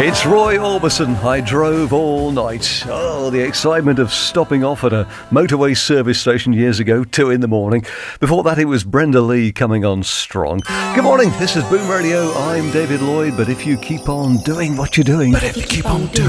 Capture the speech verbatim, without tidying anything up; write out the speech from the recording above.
It's Roy Orbison. I drove all night. Oh, the excitement of stopping off at a motorway service station years ago, two in the morning. Before that, it was Brenda Lee coming on strong. Good morning, this is Boom Radio. I'm David Lloyd, but if you keep on doing what you're doing... But if you keep on doing